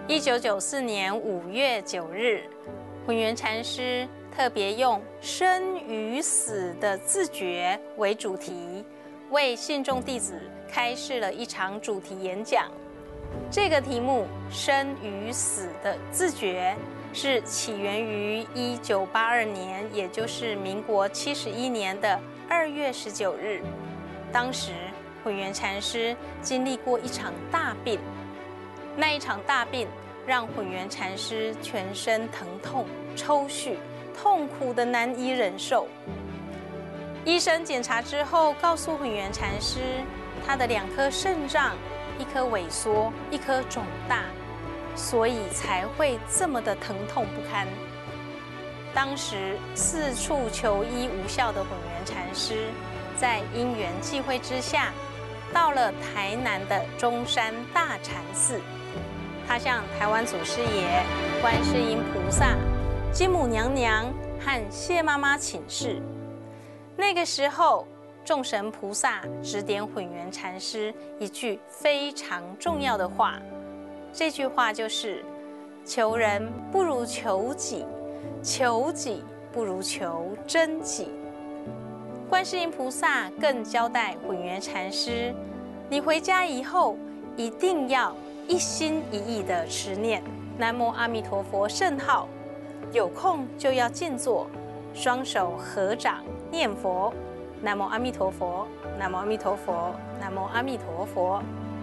1994年5月9日，混元禅师特别用生与死的自觉为主题，为信众弟子开示了一场主题演讲。这个题目“生与死的自觉”是起源于1982年，也就是民国71年的2月19日。当时混元禅师经历过一场大病，那一场大病让混元禅师全身疼痛、抽搐，痛苦的难以忍受。医生检查之后告诉混元禅师，他的2颗肾脏，一颗萎缩，一颗肿大，所以才会这么的疼痛不堪。当时四处求医无效的混元禅师，在因缘际会之下，到了台南的中山大禅寺。他向台湾祖师爷、观世音菩萨、金母娘娘和谢妈妈请示。那个时候，众神菩萨指点混元禅师一句非常重要的话，这句话就是“求人不如求己，求己不如求真己”。观世音菩萨更交代混元禅师，你回家以后一定要一心一意地持念南无阿弥陀佛圣号，有空就要静坐，双手合掌念佛，南无阿弥陀佛，南无阿弥陀佛，南无阿弥陀佛。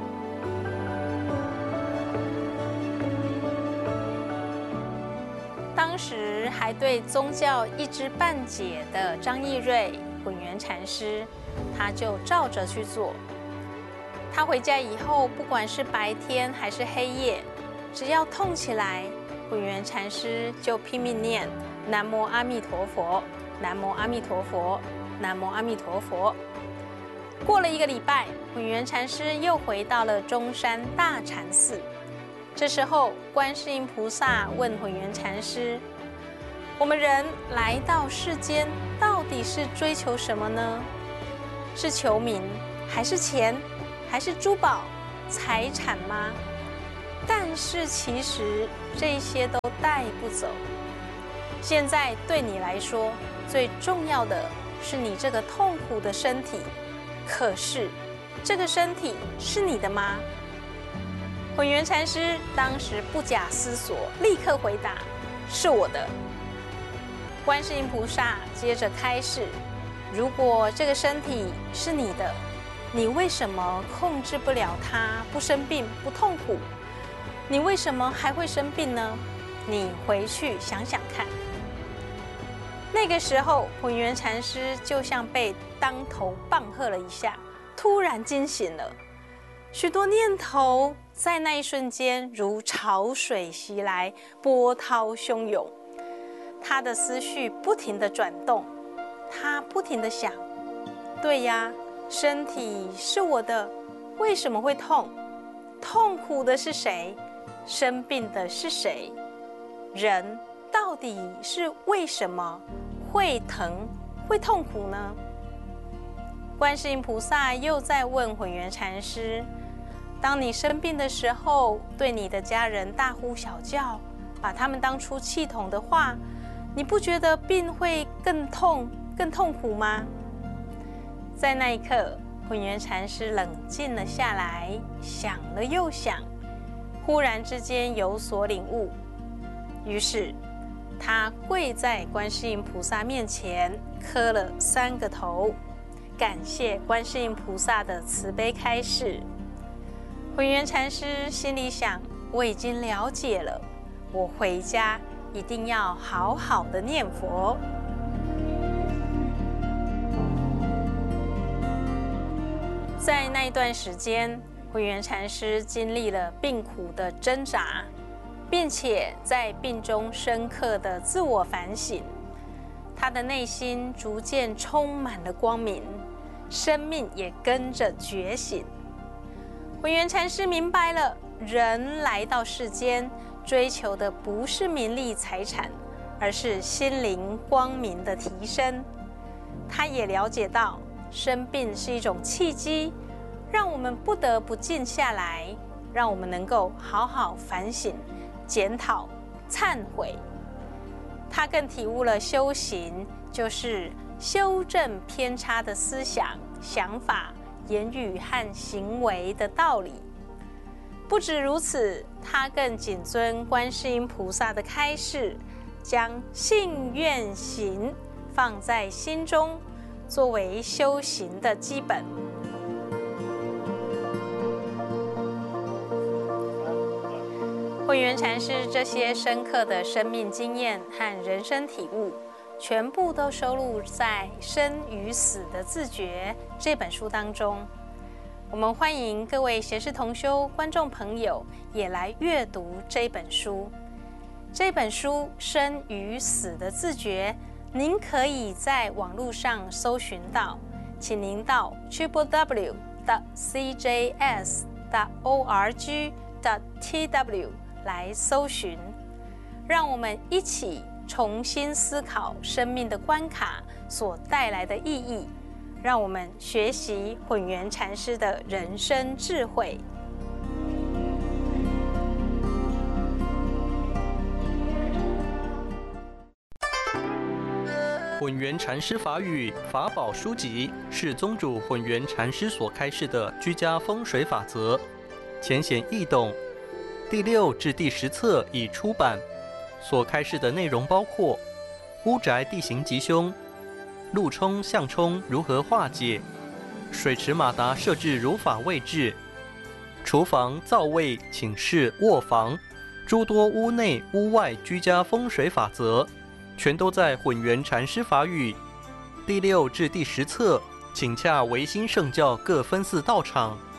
当时还对宗教一知半解的张义瑞混元禅师，他就照着去做。他回家以后，不管是白天还是黑夜，只要痛起来，混元禅师就拼命念南无阿弥陀佛，南无阿弥陀佛，南无阿弥陀佛。过了1个礼拜，混元禅师又回到了中山大禅寺。这时候，观世音菩萨问混元禅师：“我们人来到世间，到底是追求什么呢？是求名，还是钱？还是珠宝、财产吗？”但是其实这些都带不走。现在对你来说，最重要的是你这个痛苦的身体。可是，这个身体是你的吗？混元禅师当时不假思索，立刻回答：“是我的。”观世音菩萨接着开示：“如果这个身体是你的，你为什么控制不了它，不生病不痛苦？你为什么还会生病呢？你回去想想看。”那个时候，混元禅师就像被当头棒喝了一下，突然惊醒了。许多念头在那一瞬间如潮水袭来，波涛汹涌。他的思绪不停地转动，他不停地想：对呀，身体是我的，为什么会痛？痛苦的是谁？生病的是谁？人到底是为什么会疼、会痛苦呢？观世音菩萨又在问混元禅师：当你生病的时候，对你的家人大呼小叫，把他们当出气筒的话，你不觉得病会更痛、更痛苦吗？在那一刻，混元禅师冷静了下来，想了又想，忽然之间有所领悟。于是，他跪在观世音菩萨面前，磕了3个头，感谢观世音菩萨的慈悲开示。混元禅师心里想：我已经了解了，我回家一定要好好的念佛。在那一段时间，混元禅师经历了病苦的挣扎，并且在病中深刻的自我反省。他的内心逐渐充满了光明，生命也跟着觉醒。混元禅师明白了，人来到世间，追求的不是名利财产，而是心灵光明的提升。他也了解到，生病是一种契机，让我们不得不静下来， 让我们能够好好反省、检讨、忏悔。他更体悟了修行就是修正偏差的思想、想法、言语和行为的道理。不止如此，他更谨遵观世音菩萨的开示，将信愿行放在心中，作为修行的基本。慧远禅师这些深刻的生命经验和人生体悟，全部都收录在《生与死的自觉》这本书当中。我们欢迎各位贤士同修观众朋友也来阅读这本书。这本书《生与死的自觉》，您可以在网络上搜寻到，请您到 www.cjs.org.tw 来搜寻，让我们一起重新思考生命的关卡所带来的意义，让我们学习混元禅师的人生智慧。 混元禅师法语法宝书籍是宗主混元禅师所开示的居家风水法则，浅显易懂。第6至第10册已出版，所开示的内容包括屋宅地形吉凶、路冲向冲如何化解、水池马达设置如法位置、厨房、灶位、寝室、卧房诸多屋内屋外居家风水法则，全都在混元禅师法语第6至第10册，请洽维新圣教各分寺道场。